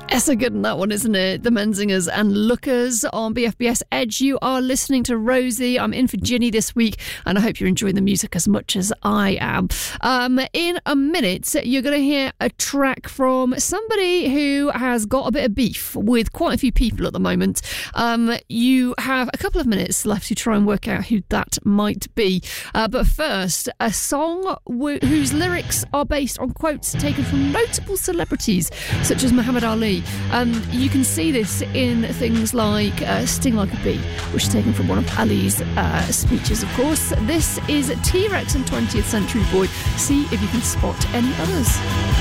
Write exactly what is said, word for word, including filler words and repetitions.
It's a good one, that one, isn't it? The Menzingers and Lookers on B F B S Edge. You are listening to Rosie. I'm in for Ginny this week, and I hope you're enjoying the music as much as I am. Um, in a minute, you're going to hear a track from somebody who has got a bit of beef with quite a few people at the moment. Um, you have a couple of minutes left to try and work out who that might be. Uh, but first, a song w- whose lyrics are based on quotes taken from notable celebrities, such as Muhammad Ali. Um, you can see this in things like uh, Sting Like a Bee, which is taken from one of Ali's uh, speeches, of course. This is T-Rex and twentieth Century Boy. See if you can spot any others.